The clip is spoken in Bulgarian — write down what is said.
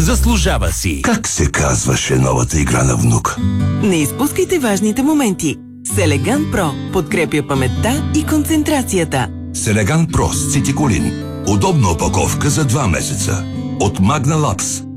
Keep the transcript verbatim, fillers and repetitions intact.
Заслужава си. Как се казваше новата игра на внук? Не изпускайте важните моменти. Селеган Про подкрепя паметта и концентрацията. Селеган Про с цитиколин. Удобна опаковка за два месеца. От Magna Labs.